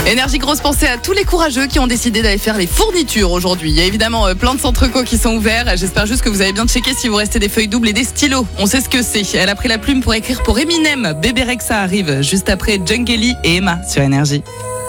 Énergie, grosse pensée à tous les courageux qui ont décidé d'aller faire les fournitures aujourd'hui. Il y a évidemment plein de centres co qui sont ouverts. J'espère juste que vous avez bien checké si vous restez des feuilles doubles et des stylos. On sait ce que c'est. Elle a pris la plume pour écrire pour Eminem. Bébé Rexha arrive juste après Jungeli et Emma sur Énergie.